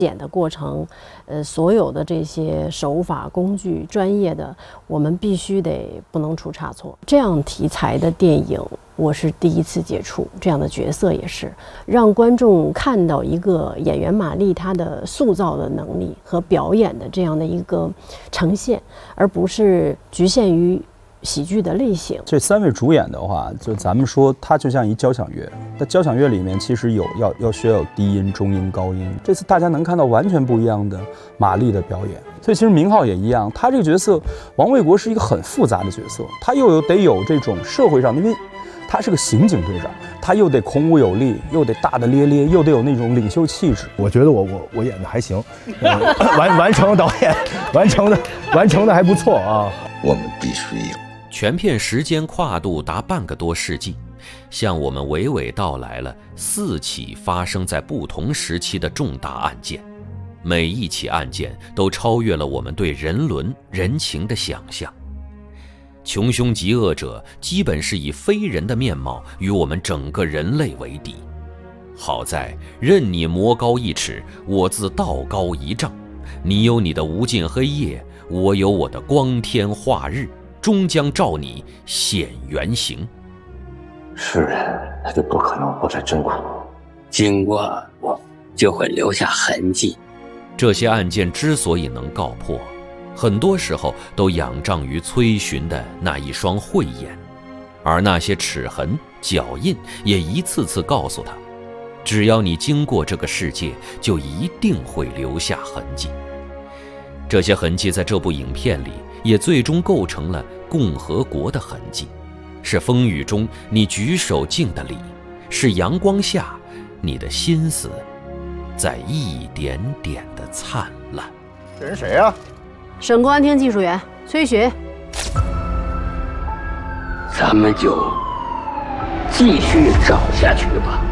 演的过程，所有的这些手法、工具、专业的，我们必须得不能出差错。这样题材的电影，我是第一次接触，这样的角色也是让观众看到一个演员马丽她的塑造的能力和表演的这样的一个呈现，而不是局限于喜剧的类型。 这3位主演的话，就咱们说，它就像一交响乐。在交响乐里面，其实要学有低音、中音、高音。这次大家能看到完全不一样的马丽的表演。所以其实明浩也一样，他这个角色，王卫国是一个很复杂的角色，他又得有这种社会上的，因为他是个刑警队长，他又得孔武有力，又得大大咧咧，又得有那种领袖气质。 我觉得我演的还行，完成导演完成的还不错啊。 我们必须有。 全片时间跨度达半个多世纪，向我们娓娓道来了4起发生在不同时期的重大案件，每一起案件都超越了我们对人伦人情的想象。穷凶极恶者基本是以非人的面貌与我们整个人类为敌，好在任你魔高1尺，我自道高1丈，你有你的无尽黑夜，我有我的光天化日，终将照你显原形。 是人，他就不可能活得真苦， 经过我就会留下痕迹。 这些案件之所以能告破，很多时候都仰仗于崔寻的那一双慧眼，而那些齿痕、脚印也一次次告诉他，只要你经过这个世界，就一定会留下痕迹。这些痕迹在这部影片里也最终构成了共和国的痕迹，是风雨中你举手敬的礼，是阳光下你的心思在一点点的灿烂。 这人谁啊？ 省公安厅技术员崔寻。 咱们就继续找下去吧。